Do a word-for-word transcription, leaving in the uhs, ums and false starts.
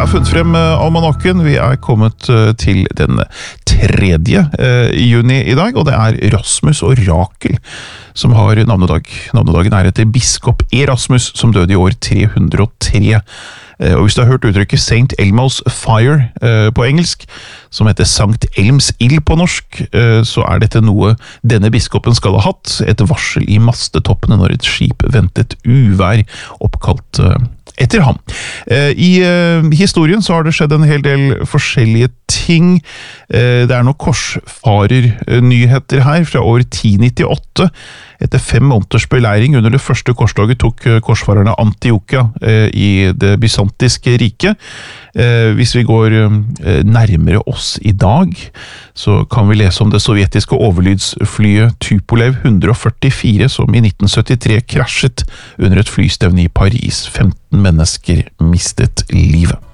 har funnet frem almanakken. Vi er kommet til den tredje juni i dag, og det er Rasmus og Rakel som har navnedag. Navnedagen er etter biskop Erasmus, som døde i år tre hundre og tre. Og hvis du har hørt uttrykket Saint Elmo's Fire eh, på engelsk, som heter Sankt Elms ild på norsk, eh, så er dette noe denne biskopen skal ha hatt, et varsel i mastetoppene når et skip ventet uvær, oppkalt eh, etter ham. Eh, I eh, historien så har det skjedd en hel del forskjellige ting. Eh, det er noen korsfarernyheter her fra år ti nittiåtte. Etter fem måneders beleiring under det første korstoget tok korsfarerne Antiokia eh, i det bysantiske riket. Eh, hvis vi går eh, nærmere oss i dag, så kan vi lese om det sovjetiske overlydsflyet Tupolev et hundre og førtifire, som i nitten syttitre krasjet under et flystevne i Paris. femten mennesker mistet livet.